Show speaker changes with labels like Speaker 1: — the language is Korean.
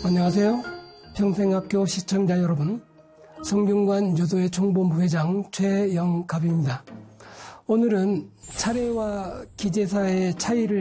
Speaker 1: 안녕하세요. 평생학교 시청자 여러분, 성균관 유도회 총본부회장 최영갑입니다. 오늘은 차례와 기재사의 차이를